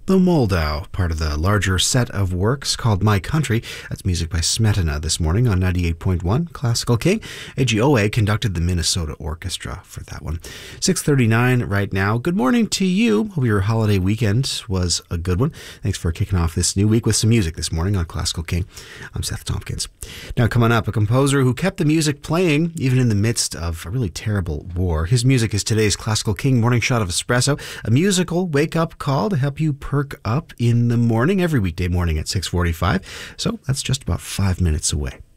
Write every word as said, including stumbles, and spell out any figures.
The Moldau, part of the larger set of works called My Country. That's music by Smetana this morning on ninety-eight point one Classical King. A G O A conducted the Minnesota Orchestra for that one. six thirty-nine right now. Good morning to you. Hope your holiday weekend was a good one. Thanks for kicking off this new week with some music this morning on Classical King. I'm Seth Tompkins. Now coming up, a composer who kept the music playing even in the midst of a really terrible war. His music is today's Classical King Morning Shot of Espresso, a musical wake-up call to help you perk up in the morning, every weekday morning at six forty-five. So that's just about five minutes away.